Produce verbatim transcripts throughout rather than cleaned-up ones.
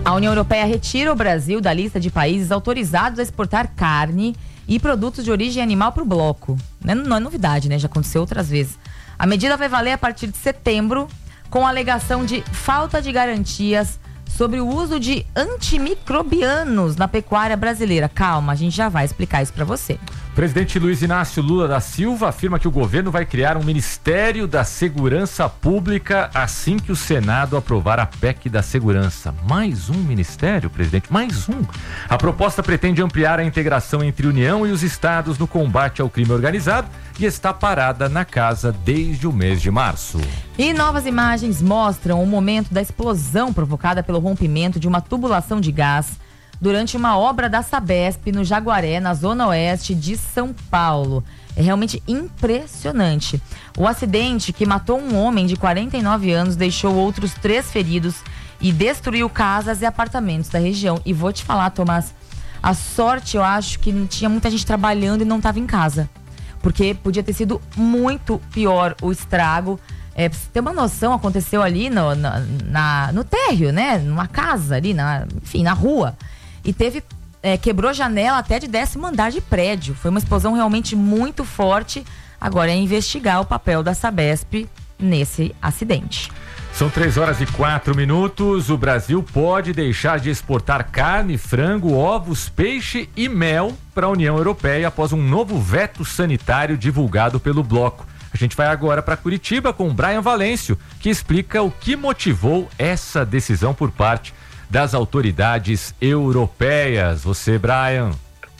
A União Europeia retira o Brasil da lista de países autorizados a exportar carne e produtos de origem animal para o bloco. Não é novidade, né? Já aconteceu outras vezes. A medida vai valer a partir de setembro, com a alegação de falta de garantias sobre o uso de antimicrobianos na pecuária brasileira. Calma, a gente já vai explicar isso para você. O presidente Luiz Inácio Lula da Silva afirma que o governo vai criar um Ministério da Segurança Pública assim que o Senado aprovar a P E C da Segurança. Mais um ministério, presidente? Mais um? A proposta pretende ampliar a integração entre a União e os estados no combate ao crime organizado e está parada na casa desde o mês de março. E novas imagens mostram o momento da explosão provocada pelo rompimento de uma tubulação de gás durante uma obra da Sabesp no Jaguaré, na zona oeste de São Paulo. É realmente impressionante. O acidente, que matou um homem de quarenta e nove anos, deixou outros três feridos e destruiu casas e apartamentos da região. E vou te falar, Tomás, a sorte, eu acho que tinha muita gente trabalhando e não estava em casa, porque podia ter sido muito pior o estrago. É, pra você ter uma noção, aconteceu ali no, na, na, no térreo, né? Numa casa ali, na, enfim, na rua. E teve, é, quebrou janela até de décimo andar de prédio. Foi uma explosão realmente muito forte. Agora é investigar o papel da Sabesp nesse acidente. São três horas e quatro minutos. O Brasil pode deixar de exportar carne, frango, ovos, peixe e mel para a União Europeia após um novo veto sanitário divulgado pelo bloco. A gente vai agora para Curitiba com o Brian Valêncio, que explica o que motivou essa decisão por parte das autoridades europeias. Você, Brian.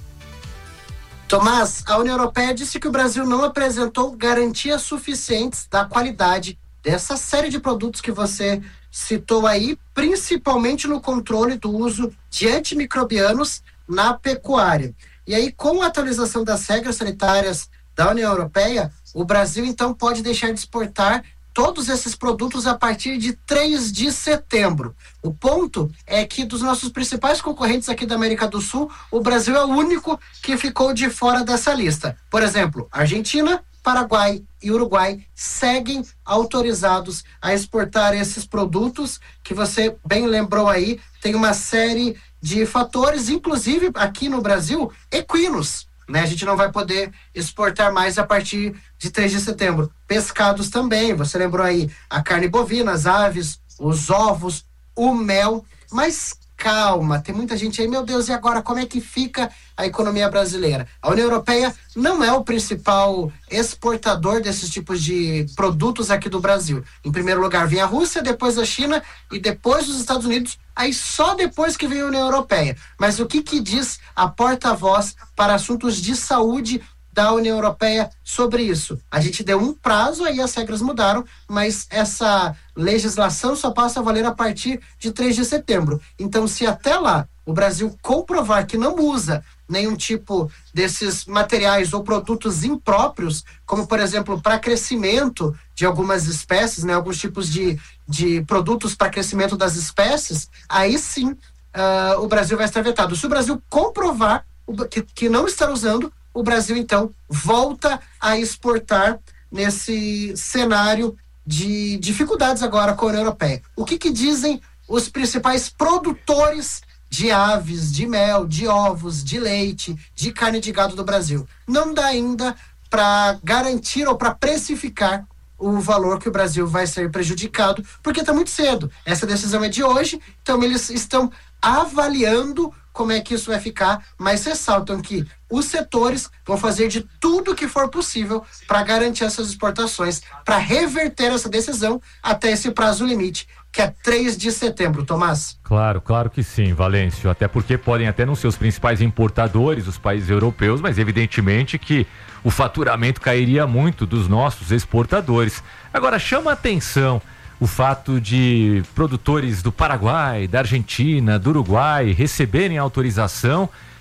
Tomás, a União Europeia disse que o Brasil não apresentou garantias suficientes da qualidade dessa série de produtos que você citou aí, principalmente no controle do uso de antimicrobianos na pecuária. E aí, com a atualização das regras sanitárias da União Europeia, o Brasil então pode deixar de exportar todos esses produtos a partir de três de setembro. O ponto é que dos nossos principais concorrentes aqui da América do Sul, o Brasil é o único que ficou de fora dessa lista. Por exemplo, Argentina, Paraguai e Uruguai seguem autorizados a exportar esses produtos que você bem lembrou aí. Tem uma série de fatores, inclusive aqui no Brasil, equinos, né? A gente não vai poder exportar mais a partir de três de setembro. Pescados também, você lembrou aí a carne bovina, as aves, os ovos, o mel. Mas calma, tem muita gente aí, meu Deus, e agora como é que fica a economia brasileira? A União Europeia não é o principal exportador desses tipos de produtos aqui do Brasil. Em primeiro lugar vem a Rússia, depois a China e depois os Estados Unidos, aí só depois que vem a União Europeia. Mas o que que diz a porta-voz para assuntos de saúde da União Europeia sobre isso? A gente deu um prazo, aí as regras mudaram, mas essa legislação só passa a valer a partir de três de setembro. Então, se até lá o Brasil comprovar que não usa nenhum tipo desses materiais ou produtos impróprios, como, por exemplo, para crescimento de algumas espécies, né, alguns tipos de, de produtos para crescimento das espécies, aí sim uh, o Brasil vai estar vetado. Se o Brasil comprovar que, que não está usando, o Brasil, então, volta a exportar nesse cenário de dificuldades agora com a União Europeia. O que que dizem os principais produtores de aves, de mel, de ovos, de leite, de carne de gado do Brasil? Não dá ainda para garantir ou para precificar o valor que o Brasil vai ser prejudicado, porque está muito cedo. Essa decisão é de hoje, então eles estão avaliando como é que isso vai ficar, mas ressaltam que os setores vão fazer de tudo que for possível para garantir essas exportações, para reverter essa decisão até esse prazo limite, que é três de setembro, Tomás. Claro, claro que sim, Valêncio, até porque podem até não ser os principais importadores, os países europeus, mas evidentemente que o faturamento cairia muito dos nossos exportadores. Agora, chama a atenção o fato de produtores do Paraguai, da Argentina, do Uruguai receberem autorização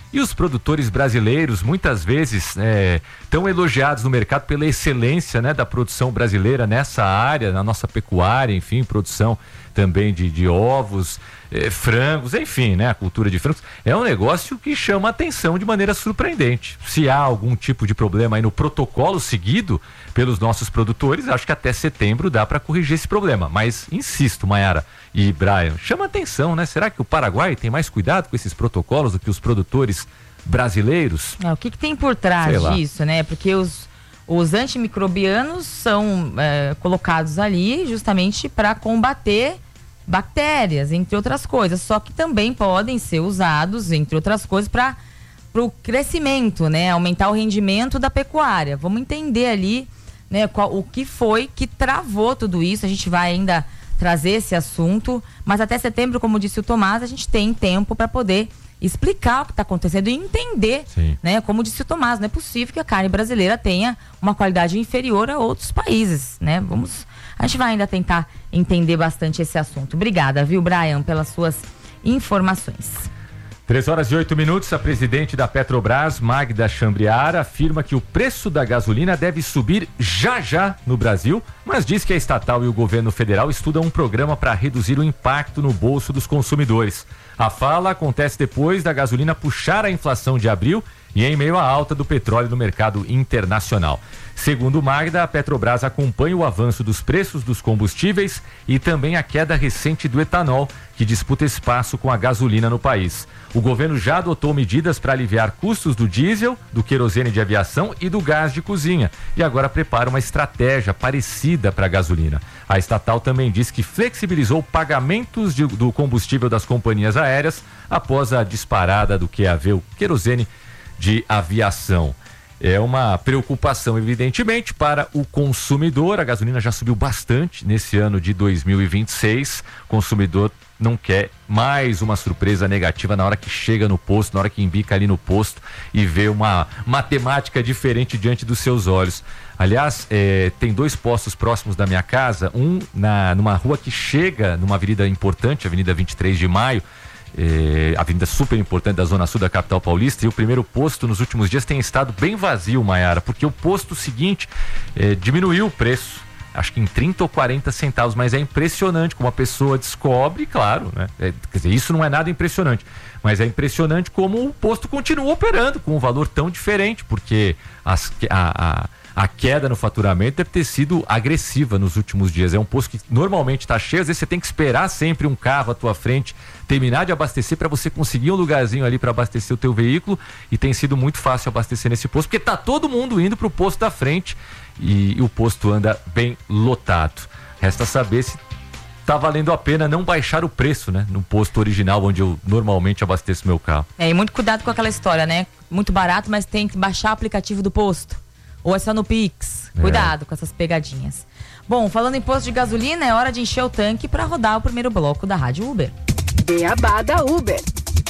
E os produtores brasileiros, muitas vezes, é, tão elogiados no mercado pela excelência, né, da produção brasileira nessa área, na nossa pecuária, enfim, produção também de, de ovos, eh, frangos, enfim, né, a cultura de frangos. É um negócio que chama atenção de maneira surpreendente. Se há algum tipo de problema aí no protocolo seguido pelos nossos produtores, acho que até setembro dá para corrigir esse problema. Mas, insisto, Mayara e Brian, chama atenção, né? Será que o Paraguai tem mais cuidado com esses protocolos do que os produtores brasileiros? É, o que, que tem por trás disso, né? Porque os, os antimicrobianos são é, colocados ali justamente para combater bactérias, entre outras coisas, só que também podem ser usados, entre outras coisas, para o crescimento, né? Aumentar o rendimento da pecuária. Vamos entender ali, né, qual, o que foi que travou tudo isso. A gente vai ainda trazer esse assunto, mas até setembro, como disse o Tomás, a gente tem tempo para poder explicar o que está acontecendo e entender, Sim. né? Como disse o Tomás, não é possível que a carne brasileira tenha uma qualidade inferior a outros países, né? Vamos, a gente vai ainda tentar entender bastante esse assunto. Obrigada, viu, Brian, pelas suas informações. Três horas e oito minutos, a presidente da Petrobras, Magda Chambriara, afirma que o preço da gasolina deve subir já já no Brasil, mas diz que a estatal e o governo federal estudam um programa para reduzir o impacto no bolso dos consumidores. A fala acontece depois da gasolina puxar a inflação de abril e em meio à alta do petróleo no mercado internacional. Segundo Magda, a Petrobras acompanha o avanço dos preços dos combustíveis e também a queda recente do etanol, que disputa espaço com a gasolina no país. O governo já adotou medidas para aliviar custos do diesel, do querosene de aviação e do gás de cozinha e agora prepara uma estratégia parecida para a gasolina. A estatal também diz que flexibilizou pagamentos de, do combustível das companhias aéreas após a disparada do Q A V, o querosene de aviação. É uma preocupação, evidentemente, para o consumidor. A gasolina já subiu bastante nesse ano de dois mil e vinte e seis. O consumidor não quer mais uma surpresa negativa na hora que chega no posto, na hora que embica ali no posto e vê uma matemática diferente diante dos seus olhos. Aliás, é, tem dois postos próximos da minha casa, um na, numa rua que chega numa avenida importante, Avenida vinte e três de maio, É, avenida super importante da zona sul da capital paulista, e o primeiro posto nos últimos dias tem estado bem vazio, Mayara, porque o posto seguinte é, diminuiu o preço, acho que em trinta ou quarenta centavos, mas é impressionante como a pessoa descobre, claro, né? É, quer dizer, isso não é nada impressionante, mas é impressionante como o posto continua operando com um valor tão diferente, porque as, a, a A queda no faturamento deve ter sido agressiva nos últimos dias. É um posto que normalmente está cheio, às vezes você tem que esperar sempre um carro à tua frente terminar de abastecer para você conseguir um lugarzinho ali para abastecer o teu veículo, e tem sido muito fácil abastecer nesse posto, porque tá todo mundo indo para o posto da frente e, e o posto anda bem lotado. Resta saber se tá valendo a pena não baixar o preço, né? No posto original onde eu normalmente abasteço meu carro. É, e muito cuidado com aquela história, né? Muito barato, mas tem que baixar o aplicativo do posto. Ou é só no Pix. Cuidado é. com essas pegadinhas. Bom, falando em posto de gasolina, é hora de encher o tanque para rodar o primeiro bloco da Rádio Uber. Beabá da Uber.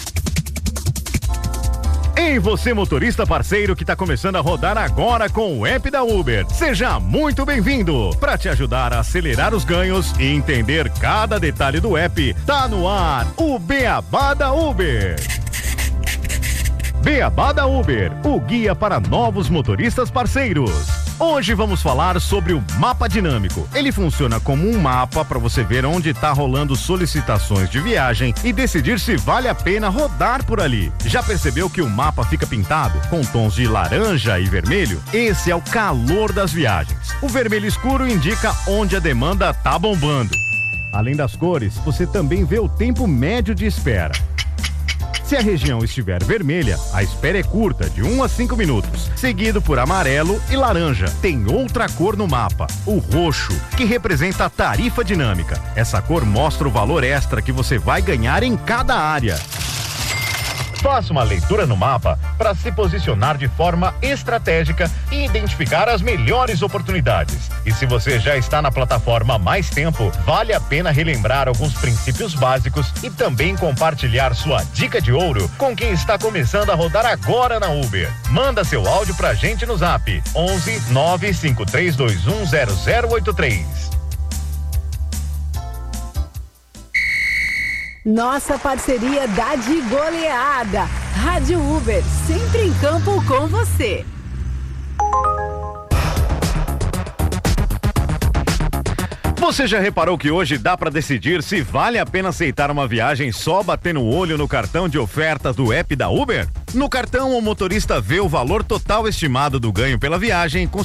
Ei, você motorista parceiro que está começando a rodar agora com o app da Uber. Seja muito bem-vindo. Para te ajudar a acelerar os ganhos e entender cada detalhe do app, tá no ar o Beabá da Uber. Beabá da Uber, o guia para novos motoristas parceiros. Hoje vamos falar sobre o mapa dinâmico. Ele funciona como um mapa para você ver onde está rolando solicitações de viagem e decidir se vale a pena rodar por ali. Já percebeu que o mapa fica pintado com tons de laranja e vermelho? Esse é o calor das viagens. O vermelho escuro indica onde a demanda tá bombando. Além das cores, você também vê o tempo médio de espera. Se a região estiver vermelha, a espera é curta, de um a cinco minutos, seguido por amarelo e laranja. Tem outra cor no mapa, o roxo, que representa a tarifa dinâmica. Essa cor mostra o valor extra que você vai ganhar em cada área. Faça uma leitura no mapa para se posicionar de forma estratégica e identificar as melhores oportunidades. E se você já está na plataforma há mais tempo, vale a pena relembrar alguns princípios básicos e também compartilhar sua dica de ouro com quem está começando a rodar agora na Uber. Manda seu áudio pra gente no zap onze nove cinco três dois um zero zero oito três. Nossa parceria dá de goleada. Rádio Uber, sempre em campo com você. Você já reparou que hoje dá para decidir se vale a pena aceitar uma viagem só batendo o olho no cartão de ofertas do app da Uber? No cartão, o motorista vê o valor total estimado do ganho pela viagem,